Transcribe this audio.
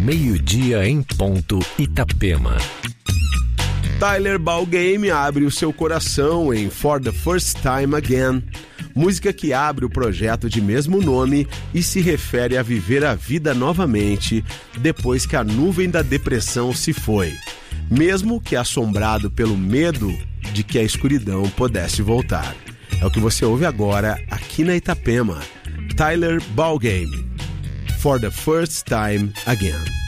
meio-dia em ponto, Itapema. Tyler Ballgame abre o seu coração em For the First Time Again, música que abre o projeto de mesmo nome e se refere a viver a vida novamente depois que a nuvem da depressão se foi, mesmo que assombrado pelo medo de que a escuridão pudesse voltar. É o que você ouve agora aqui na Itapema. Tyler Ballgame, For the First Time Again.